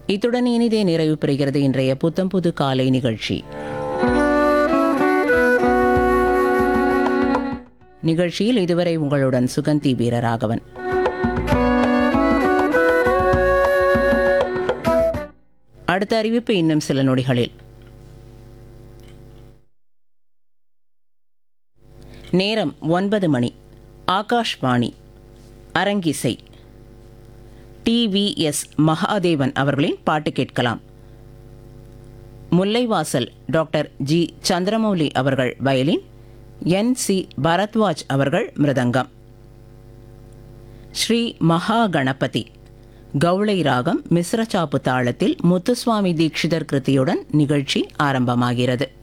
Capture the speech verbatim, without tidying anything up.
இத்துடன் இனிதே நிறைவு பெறுகிறது இன்றைய புத்தம் புது காலை நிகழ்ச்சி. நிகழ்ச்சியில் இதுவரை உங்களுடன் சுகந்தி வீரராகவன். அடுத்த அறிவிப்பு இன்னும் சில நொடிகளில். நேரம் ஒன்பது மணி. ஆகாஷ்வாணி. அரங்கிசை. டி வி எஸ் மகாதேவன் அவர்களின் பாட்டு கேட்கலாம். முல்லைவாசல் டாக்டர் ஜி சந்திரமௌலி அவர்கள் வயலின், என் சி பரத்வாஜ் அவர்கள் மிருதங்கம். ஸ்ரீ மகா கணபதி கௌளை ராகம் மிஸ்ரச்சாப்பு தாளத்தில் முத்துசுவாமி தீட்சிதர் கிருதியுடன் நிகழ்ச்சி ஆரம்பமாகிறது.